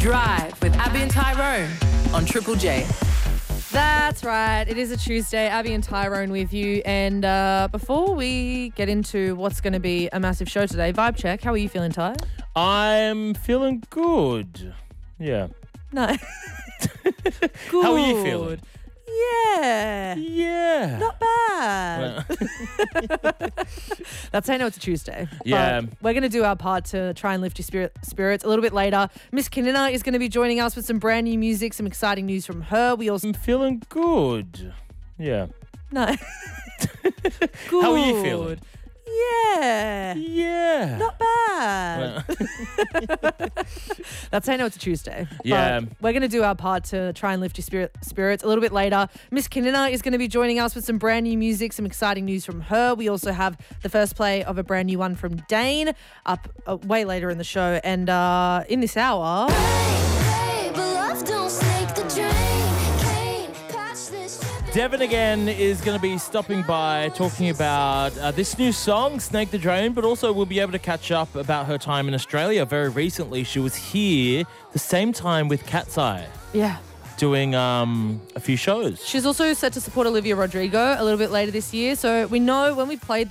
Drive with Abby and Tyrone on Triple J. That's right. It is a Tuesday. Abby and Tyrone with you. And before we get into what's going to be a massive show today, vibe check. How are you feeling, Ty? I'm feeling good. Yeah. No. Good. How are you feeling? Yeah. Yeah. Not bad. That's how I know it's a Tuesday. Yeah. But we're going to do our part to try and lift your spirits a little bit later. Miss Kinina is going to be joining us with some brand new music, some exciting news from her. We also... I'm feeling good. Yeah. No. Good. How are you feeling? Yeah. Yeah. Not bad. That's how I know it's a Tuesday. Yeah. But we're going to do our part to try and lift your spirits a little bit later. Miss Kinina is going to be joining us with some brand new music, some exciting news from her. We also have the first play of a brand new one from Dane up way later in the show. And in this hour... Devin again is going to be stopping by talking about this new song, Snake the Drain, but also we'll be able to catch up about her time in Australia. Very recently, she was here the same time with Cat's Eye. Yeah. Doing a few shows. She's also set to support Olivia Rodrigo a little bit later this year. So we know when we played